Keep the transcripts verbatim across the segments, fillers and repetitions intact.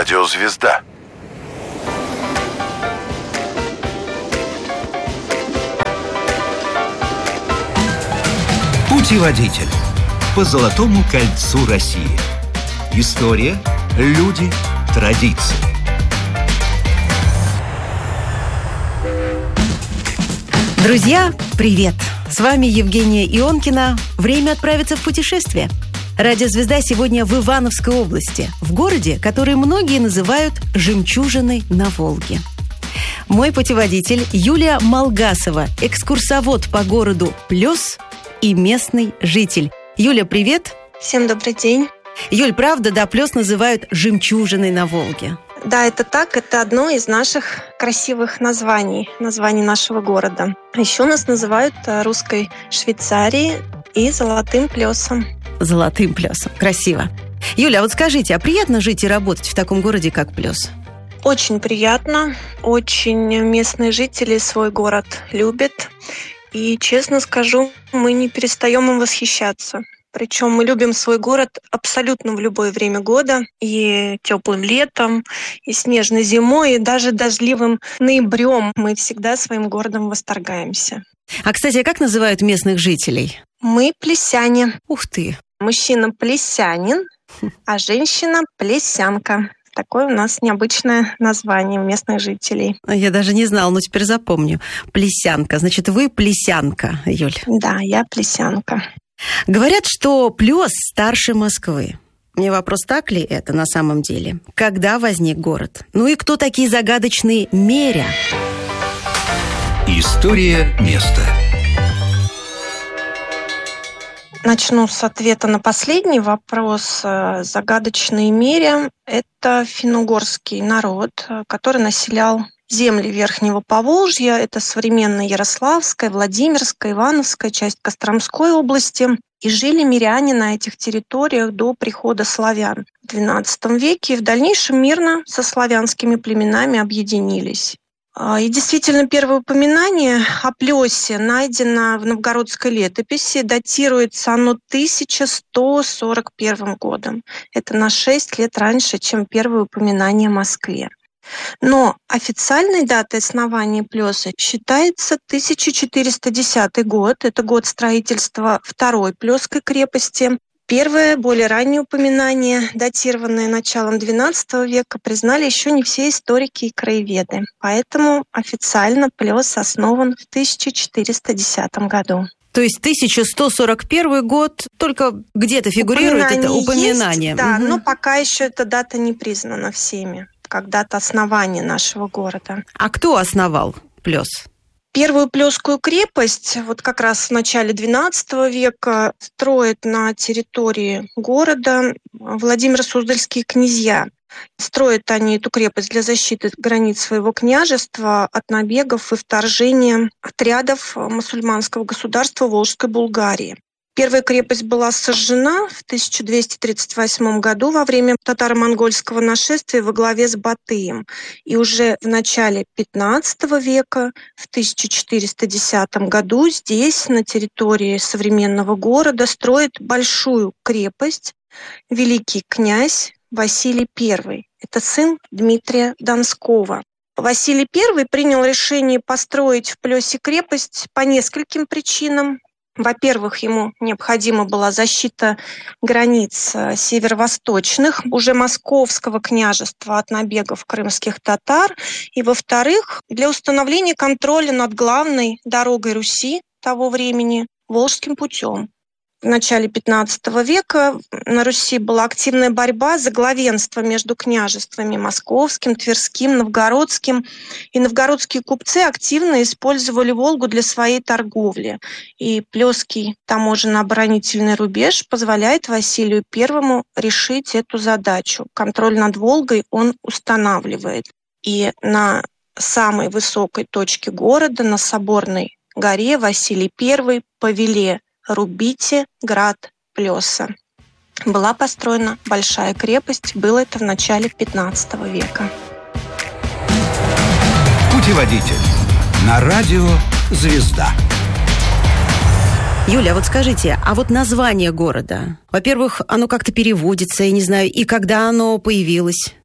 Радио «Звезда». Путеводитель по Золотому кольцу России. История, люди, традиции. Друзья, привет! С вами Евгения Ионкина. Время отправиться в путешествие. Радио «Звезда» сегодня в Ивановской области, в городе, который многие называют «жемчужиной на Волге». Мой путеводитель Юлия Малгасова, экскурсовод по городу Плёс и местный житель. Юля, привет! Всем добрый день! Юль, правда, да, Плёс называют «жемчужиной на Волге»? Да, это так. Это одно из наших красивых названий, названий нашего города. Еще нас называют русской Швейцарией и Золотым Плёсом. Золотым Плёсом. Красиво. Юля, а вот скажите, а приятно жить и работать в таком городе, как Плёс? Очень приятно. Очень местные жители свой город любят. И, честно скажу, мы не перестаем им восхищаться. Причем мы любим свой город абсолютно в любое время года. И теплым летом, и снежной зимой, и даже дождливым ноябрем. Мы всегда своим городом восторгаемся. А, кстати, а как называют местных жителей? Мы плесяне. Ух ты! Мужчина плесянин, а женщина плесянка. Такое у нас необычное название у местных жителей. Я даже не знала, но теперь запомню. Плесянка. Значит, вы плесянка, Юль. Да, я плесянка. Говорят, что Плёс старше Москвы. Мне вопрос, так ли это на самом деле? Когда возник город? Ну и кто такие загадочные меря? История места. Начну с ответа на последний вопрос. Загадочные меря – это финно-угорский народ, который населял земли Верхнего Поволжья. Это современная Ярославская, Владимирская, Ивановская, часть Костромской области. И жили миряне на этих территориях до прихода славян в двенадцатом веке. И в дальнейшем мирно со славянскими племенами объединились. И действительно, первое упоминание о Плёсе найдено в новгородской летописи. Датируется оно тысяча сто сорок первым годом. Это на шесть лет раньше, чем первое упоминание о Москве. Но официальной датой основания Плёса считается тысяча четыреста десятый год. Это год строительства второй Плёсской крепости. Первое, более раннее упоминание, датированное началом двенадцатого века, признали еще не все историки и краеведы. Поэтому официально Плёс основан в тысяча четыреста десятом году. То есть тысяча сто сорок первый год, только где-то фигурирует упоминание это упоминание. Есть, да, угу. Но пока еще эта дата не признана всеми, как дата основания нашего города. А кто основал Плёс? Первую Плёсскую крепость, вот как раз в начале двенадцатого века, строят на территории города Владимир Суздальские князья. Строят они эту крепость для защиты границ своего княжества от набегов и вторжения отрядов мусульманского государства Волжской Булгарии. Первая крепость была сожжена в тысяча двести тридцать восьмом году во время татаро-монгольского нашествия во главе с Батыем. И уже в начале пятнадцатого века, в тысяча четыреста десятом году, здесь, на территории современного города, строит большую крепость великий князь Василий Первый. Это сын Дмитрия Донского. Василий Первый принял решение построить в Плёсе крепость по нескольким причинам. Во-первых, ему необходима была защита границ северо-восточных, уже московского княжества от набегов крымских татар. И, во-вторых, для установления контроля над главной дорогой Руси того времени – Волжским путем. В начале пятнадцатого века на Руси была активная борьба за главенство между княжествами московским, тверским, новгородским. И новгородские купцы активно использовали Волгу для своей торговли. И Плёсский таможенно-оборонительный рубеж позволяет Василию Первому решить эту задачу. Контроль над Волгой он устанавливает. И на самой высокой точке города, на Соборной горе, Василий Первый повеле: «Рубите град Плёса». Была построена большая крепость. Было это в начале пятнадцатого века. Путеводитель на радио «Звезда». Юля, вот скажите, а вот название города, во-первых, оно как-то переводится, я не знаю, и когда оно появилось?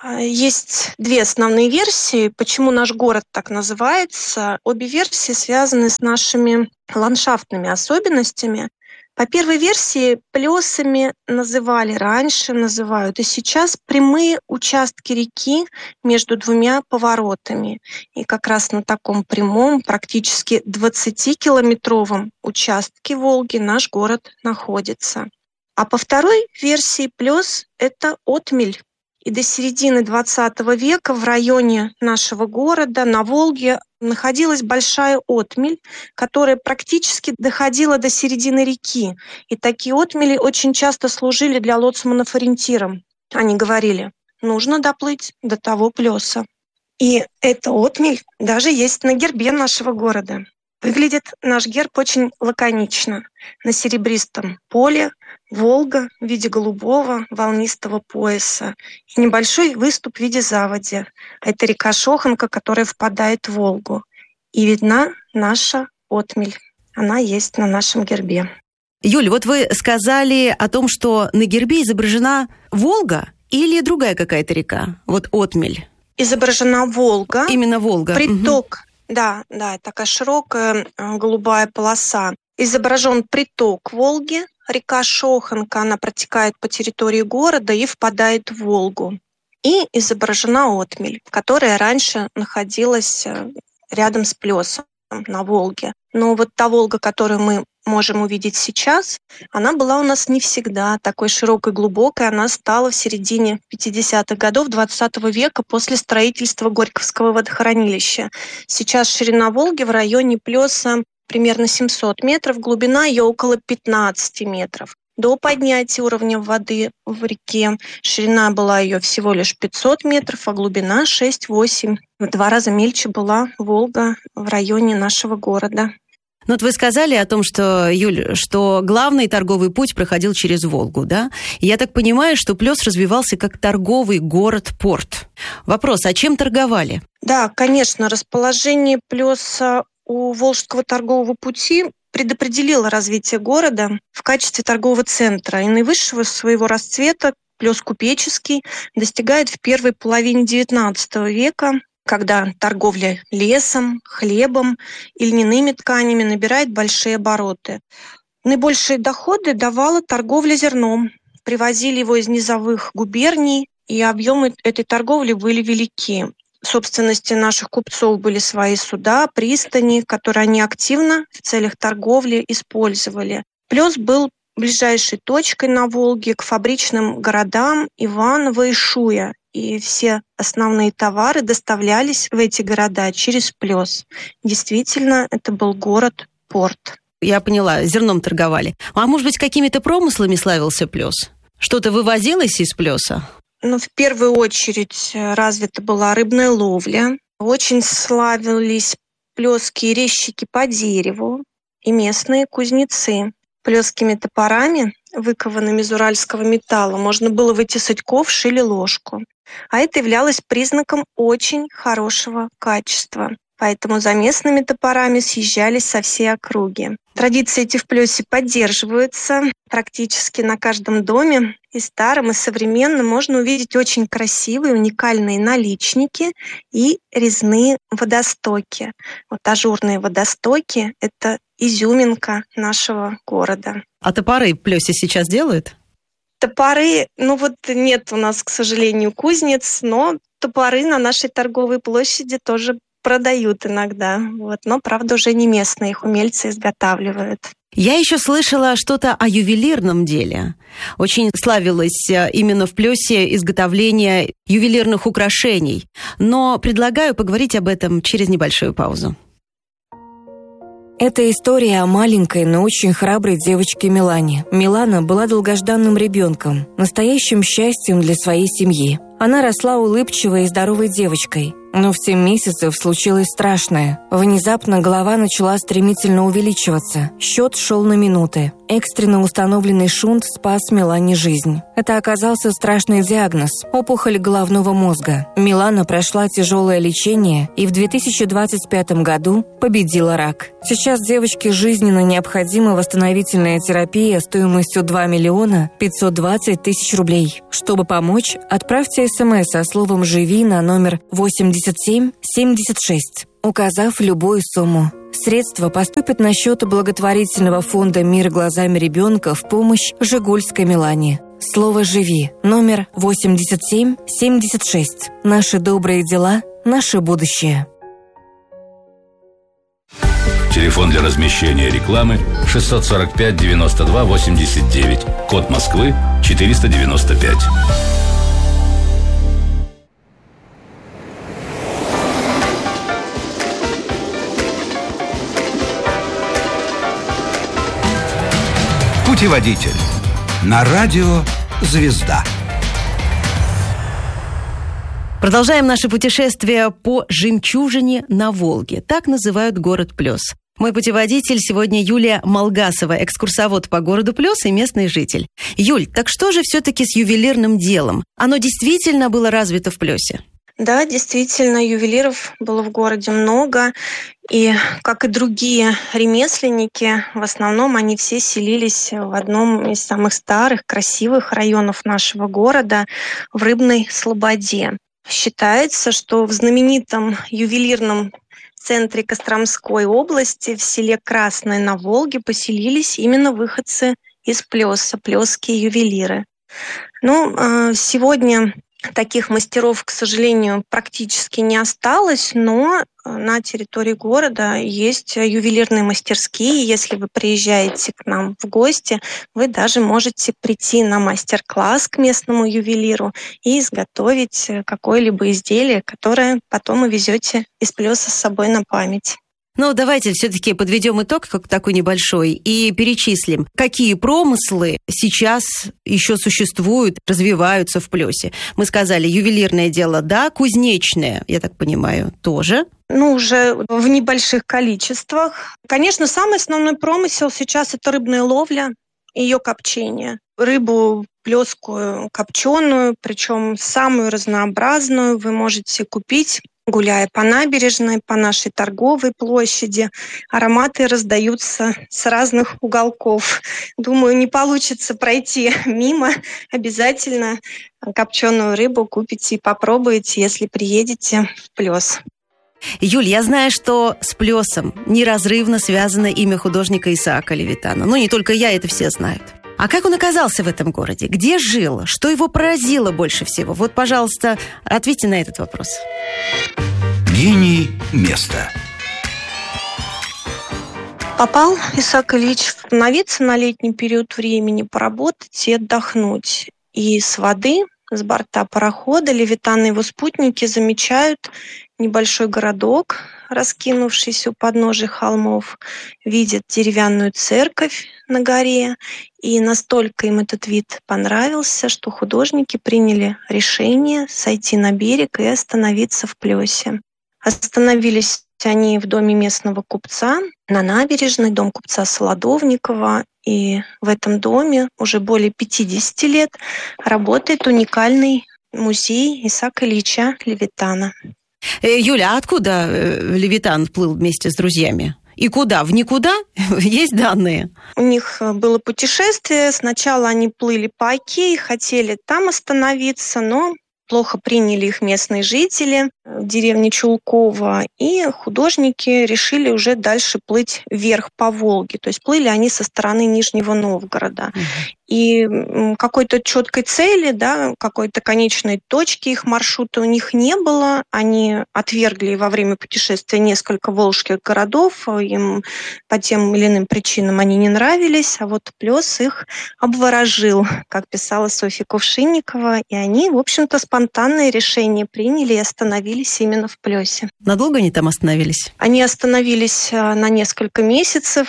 Есть две основные версии, почему наш город так называется. Обе версии связаны с нашими ландшафтными особенностями. По первой версии, Плесами называли раньше, называют и сейчас прямые участки реки между двумя поворотами. И как раз на таком прямом, практически двадцатикилометровом участке Волги наш город находится. А по второй версии, Плес – это отмель. И до середины двадцатого века в районе нашего города на Волге находилась большая отмель, которая практически доходила до середины реки. И такие отмели очень часто служили для лоцманов ориентиром. Они говорили, нужно доплыть до того плеса. И эта отмель даже есть на гербе нашего города. Выглядит наш герб очень лаконично. На серебристом поле Волга в виде голубого волнистого пояса и небольшой выступ в виде заводи. Это река Шоханка, которая впадает в Волгу. И видна наша отмель. Она есть на нашем гербе. Юль, вот вы сказали о том, что на гербе изображена Волга или другая какая-то река? Вот отмель. Изображена Волга. Именно Волга. Приток. Угу. Да, да, такая широкая голубая полоса. Изображен приток Волги, река Шоханка, она протекает по территории города и впадает в Волгу. И изображена отмель, которая раньше находилась рядом с Плесом на Волге. Но вот та Волга, которую мы можем увидеть сейчас, она была у нас не всегда такой широкой, глубокой. Она стала в середине пятидесятых годов двадцатого века после строительства Горьковского водохранилища. Сейчас ширина Волги в районе Плеса примерно семьсот метров, глубина ее около пятнадцать метров. До поднятия уровня воды в реке ширина была ее всего лишь пятьсот метров, а глубина шесть-восемь. В два раза мельче была Волга в районе нашего города. Ну, вот вы сказали о том, что, Юль, что главный торговый путь проходил через Волгу, да? И я так понимаю, что Плес развивался как торговый город-порт. Вопрос, а чем торговали? Да, конечно, расположение Плеса у Волжского торгового пути предопределило развитие города в качестве торгового центра. И наивысшего своего расцвета Плес купеческий достигает в первой половине девятнадцатого века, когда торговля лесом, хлебом и льняными тканями набирает большие обороты. Наибольшие доходы давала торговля зерном. Привозили его из низовых губерний, и объемы этой торговли были велики. В собственности наших купцов были свои суда, пристани, которые они активно в целях торговли использовали. Плес был ближайшей точкой на Волге к фабричным городам Иваново и Шуя. И все основные товары доставлялись в эти города через Плес. Действительно, это был город-порт. Я поняла, зерном торговали. А может быть, какими-то промыслами славился Плес? Что-то вывозилось из Плеса? Ну, в первую очередь развита была рыбная ловля. Очень славились плесские резчики по дереву и местные кузнецы. Плесскими топорами, выкованными из уральского металла, можно было вытесать ковш или ложку. А это являлось признаком очень хорошего качества. Поэтому за местными топорами съезжались со всей округи. Традиции эти в Плесе поддерживаются практически на каждом доме. И старом, и современном можно увидеть очень красивые, уникальные наличники и резные водостоки. Вот ажурные водостоки – это изюминка нашего города. А топоры в Плесе сейчас делают? Топоры, ну вот нет у нас, к сожалению, кузнец, но топоры на нашей торговой площади тоже продают иногда. Вот. Но, правда, уже не местные, их умельцы изготавливают. Я еще слышала что-то о ювелирном деле. Очень славилось именно в Плесе изготовление ювелирных украшений. Но предлагаю поговорить об этом через небольшую паузу. Это история о маленькой, но очень храброй девочке Милане. Милана была долгожданным ребенком, настоящим счастьем для своей семьи. Она росла улыбчивой и здоровой девочкой. Но в семь месяцев случилось страшное. Внезапно голова начала стремительно увеличиваться. Счет шел на минуты. Экстренно установленный шунт спас Милане жизнь. Это оказался страшный диагноз – опухоль головного мозга. Милана прошла тяжелое лечение и в две тысячи двадцать пятом году победила рак. Сейчас девочке жизненно необходима восстановительная терапия стоимостью два миллиона пятьсот двадцать тысяч рублей. Чтобы помочь, отправьте смс со словом «Живи» на номер восемьдесят семь семьдесят шесть, указав любую сумму. Средства поступят на счет благотворительного фонда «Мир глазами ребенка» в помощь Жигульской Милане. Слово «Живи» номер восемьдесят семь семьдесят шесть. Наши добрые дела, наше будущее. Телефон для размещения рекламы шестьсот сорок пять девяносто два восемьдесят девять. Код Москвы четыреста девяносто пять. Путеводитель. На радио «Звезда». Продолжаем наше путешествие по жемчужине на Волге. Так называют город Плес. Мой путеводитель сегодня Юлия Малгасова, экскурсовод по городу Плес и местный житель. Юль, так что же все-таки с ювелирным делом? Оно действительно было развито в Плесе? Да, действительно, ювелиров было в городе много, и, как и другие ремесленники, в основном они все селились в одном из самых старых, красивых районов нашего города, в Рыбной Слободе. Считается, что в знаменитом ювелирном центре Костромской области, в селе Красное на Волге, поселились именно выходцы из Плеса, плесские ювелиры. Ну, сегодня таких мастеров, к сожалению, практически не осталось, но на территории города есть ювелирные мастерские. Если вы приезжаете к нам в гости, вы даже можете прийти на мастер-класс к местному ювелиру и изготовить какое-либо изделие, которое потом увезете из Плеса с собой на память. Ну, давайте все-таки подведем итог, как такой небольшой, и перечислим, какие промыслы сейчас еще существуют, развиваются в Плесе. Мы сказали, ювелирное дело, да, кузнечное, я так понимаю, тоже. Ну, уже в небольших количествах. Конечно, самый основной промысел сейчас – это рыбная ловля, ее копчение. Рыбу плесскую копченую, причем самую разнообразную, вы можете купить, гуляя по набережной, по нашей торговой площади. Ароматы раздаются с разных уголков. Думаю, не получится пройти мимо. Обязательно копченую рыбу купите и попробуйте, если приедете в Плес. Юль, я знаю, что с Плесом неразрывно связано имя художника Исаака Левитана. Ну, не только я, это все знают. А как он оказался в этом городе? Где жил? Что его поразило больше всего? Вот, пожалуйста, ответьте на этот вопрос. Гений места. Попал Исаак Ильич остановиться на летний период времени, поработать и отдохнуть. И с воды, с борта парохода, Левитан и его спутники замечают небольшой городок, раскинувшийся у подножия холмов, видят деревянную церковь на горе, и настолько им этот вид понравился, что художники приняли решение сойти на берег и остановиться в Плесе. Остановились они в доме местного купца на набережной, дом купца Солодовникова, и в этом доме уже более пятьдесят лет работает уникальный музей Исаака Ильича Левитана. Юля, а откуда Левитан плыл вместе с друзьями? И куда? В никуда? Есть данные? У них было путешествие. Сначала они плыли по Оке и хотели там остановиться, но плохо приняли их местные жители в деревне Чулково, и художники решили уже дальше плыть вверх по Волге. То есть плыли они со стороны Нижнего Новгорода. Uh-huh. И какой-то четкой цели, да, какой-то конечной точки их маршрута у них не было. Они отвергли во время путешествия несколько волжских городов. Им по тем или иным причинам они не нравились. А вот Плес их обворожил, как писала Софья Кувшинникова. И они, в общем-то, спонтанное решение приняли и остановились именно в Плесе. Надолго они там остановились? Они остановились на несколько месяцев.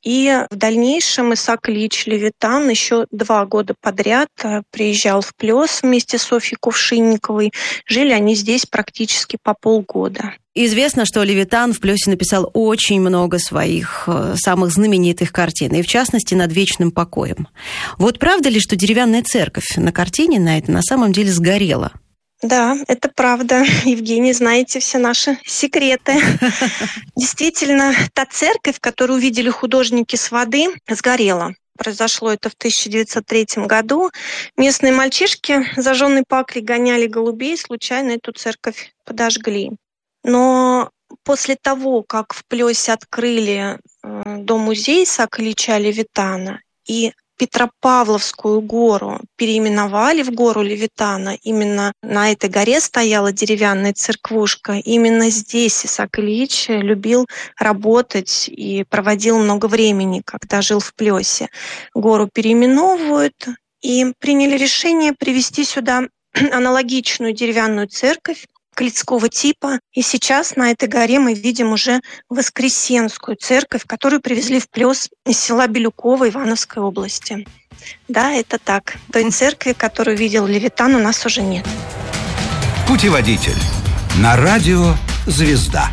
И в дальнейшем Исаак Ильич Левитан еще два года подряд приезжал в Плес вместе с Софьей Кувшинниковой. Жили они здесь практически по полгода. Известно, что Левитан в Плесе написал очень много своих самых знаменитых картин, и в частности «Над вечным покоем». Вот правда ли, что деревянная церковь на картине на это на самом деле сгорела? Да, это правда. Евгений, знаете все наши секреты. Действительно, та церковь, которую увидели художники с воды, сгорела. Произошло это в тысяча девятьсот третьем году. Местные мальчишки, зажженной паклей, гоняли голубей, случайно эту церковь подожгли. Но после того, как в Плесе открыли дом-музей Исаака Ильича Левитана и Петропавловскую гору переименовали в гору Левитана. Именно на этой горе стояла деревянная церквушка. Именно здесь Исаак Ильич любил работать и проводил много времени, когда жил в Плесе. Гору переименовывают и приняли решение привести сюда аналогичную деревянную церковь калицкого типа. И сейчас на этой горе мы видим уже Воскресенскую церковь, которую привезли в Плес из села Белюково Ивановской области. Да, это так. Той церкви, которую видел Левитан, у нас уже нет. Путеводитель на радио «Звезда».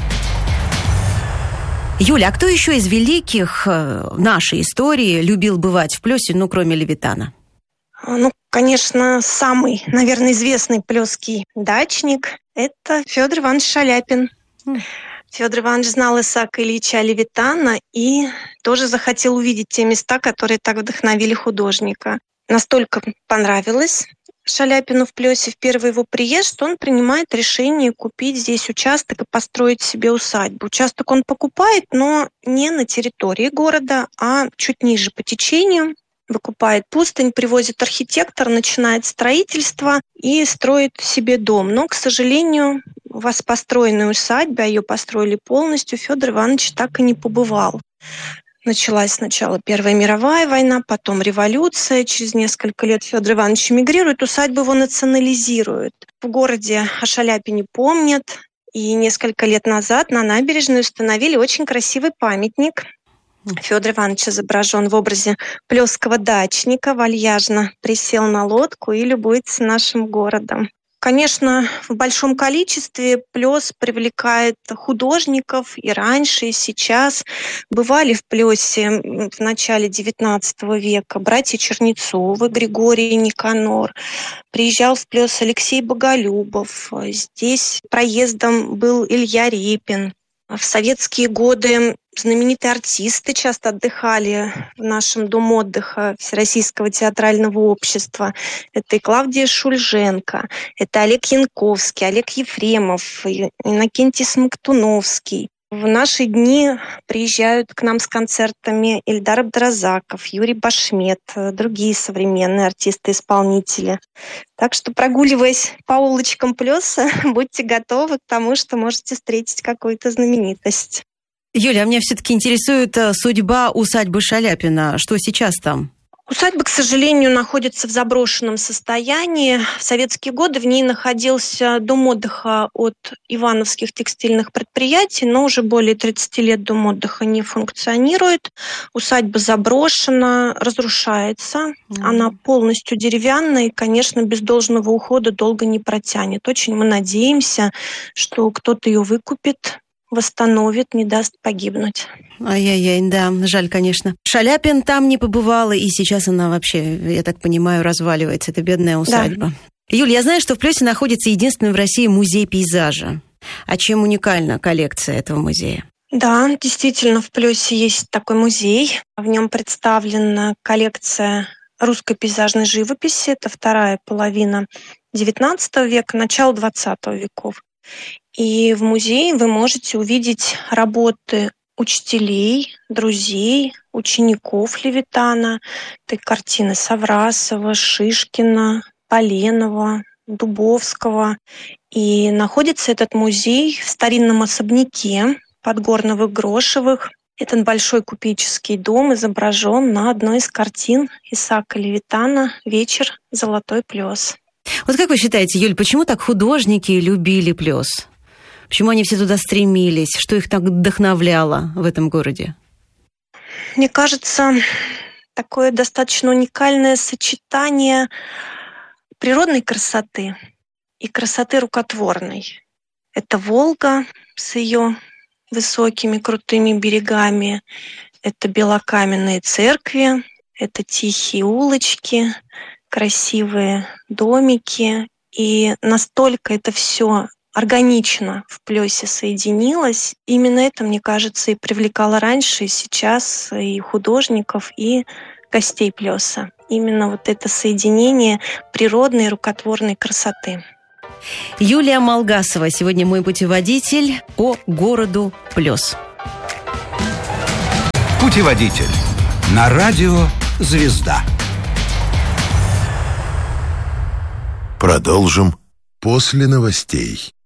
Юля, а кто еще из великих нашей истории любил бывать в Плесе, ну, кроме Левитана? Ну, конечно, самый, наверное, известный плесский дачник – это Федор Иванович Шаляпин. Mm. Федор Иванович знал Исаака Ильича Левитана и тоже захотел увидеть те места, которые так вдохновили художника. Настолько понравилось Шаляпину в Плесе в первый его приезд, что он принимает решение купить здесь участок и построить себе усадьбу. Участок он покупает, но не на территории города, а чуть ниже по течению. Выкупает пустынь, привозит архитектор, начинает строительство и строит себе дом. Но, к сожалению, в построенной усадьбе, а ее построили полностью, Федор Иванович так и не побывал. Началась сначала Первая мировая война, потом революция. Через несколько лет Федор Иванович эмигрирует, усадьбу его национализируют. В городе о Шаляпине помнят. И несколько лет назад на набережной установили очень красивый памятник. Федор Иванович изображен в образе плесского дачника, вальяжно присел на лодку и любуется нашим городом. Конечно, в большом количестве Плес привлекает художников и раньше, и сейчас. Бывали в Плесе в начале девятнадцатого века братья Чернецовы, Григорий и Никанор. Приезжал в Плес Алексей Боголюбов. Здесь проездом был Илья Репин. В советские годы знаменитые артисты часто отдыхали в нашем доме отдыха Всероссийского театрального общества. Это и Клавдия Шульженко, это Олег Янковский, Олег Ефремов, Иннокентий Смоктуновский. В наши дни приезжают к нам с концертами Ильдар Абдразаков, Юрий Башмет, другие современные артисты-исполнители. Так что, прогуливаясь по улочкам Плеса, будьте готовы к тому, что можете встретить какую-то знаменитость. Юля, а меня все-таки интересует судьба усадьбы Шаляпина. Что сейчас там? Усадьба, к сожалению, находится в заброшенном состоянии. В советские годы в ней находился дом отдыха от ивановских текстильных предприятий, но уже более тридцати лет дом отдыха не функционирует. Усадьба заброшена, разрушается. Mm. Она полностью деревянная и, конечно, без должного ухода долго не протянет. Очень мы надеемся, что кто-то ее выкупит, восстановит, не даст погибнуть. Ай-яй-яй, да, жаль, конечно. Шаляпин там не побывала, и сейчас она вообще, я так понимаю, разваливается. Это бедная усадьба. Да. Юль, я знаю, что в Плесе находится единственный в России музей пейзажа. А чем уникальна коллекция этого музея? Да, действительно, в Плесе есть такой музей. В нем представлена коллекция русской пейзажной живописи. Это вторая половина девятнадцатого века, начало двадцатого веков. И в музее вы можете увидеть работы учителей, друзей, учеников Левитана. Это картины Саврасова, Шишкина, Поленова, Дубовского. И находится этот музей в старинном особняке Подгорновых Грошевых. Этот большой купеческий дом изображен на одной из картин Исаака Левитана «Вечер. Золотой Плес». Вот как вы считаете, Юль, почему так художники любили Плес? Почему они все туда стремились? Что их так вдохновляло в этом городе? мне кажется, такое достаточно уникальное сочетание природной красоты и красоты рукотворной. Это Волга с ее высокими крутыми берегами, это белокаменные церкви, это тихие улочки, красивые домики. И настолько это все органично в плёсе соединилось. Именно это, мне кажется, и привлекало раньше, и сейчас и художников, и гостей плёса. Именно вот это соединение природной и рукотворной красоты. Юлия Малгасова сегодня мой путеводитель по городу Плёс. Путеводитель на радио «Звезда». Продолжим после новостей.